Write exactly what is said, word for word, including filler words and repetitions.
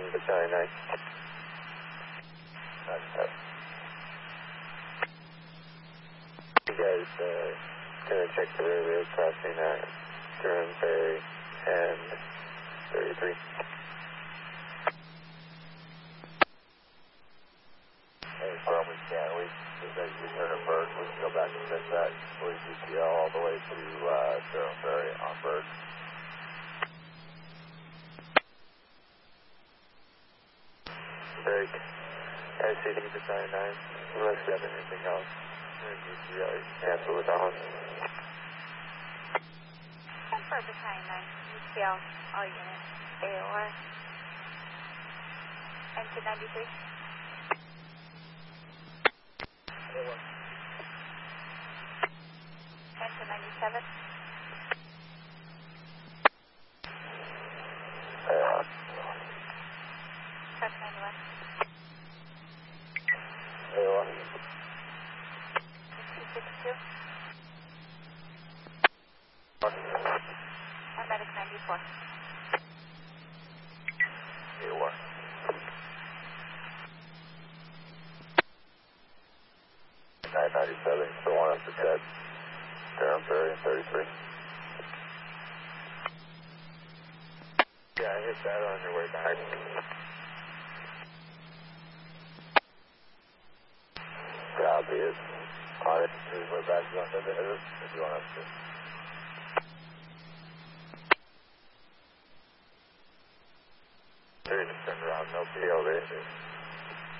Battalion nine. That's that. You guys uh, gonna check the radio crossing at Durham Ferry and thirty-three. Hey, Firm, we can. We, we basically heard a bird. We can go back and fix that. Police U T L all the way to uh, Durham Ferry on bird. Break. S C D Battalion nine. Unless you have anything else. U T L, you can cancel with that one. Confirm Battalion nine. U T L, all units. A O R. N two ninety-three. N two ninety-seven. Uh, Truck ninety-one. A O R. two sixty-two. And medic ninety-four. A O R. nine ninety-seven, so one up to Ted. Durham Ferry and thirty-three. Yeah, I hit that on your way back. Copy it. On it. Here's way back. You want to hit it if you want us to. Three, just turn around. No P L V.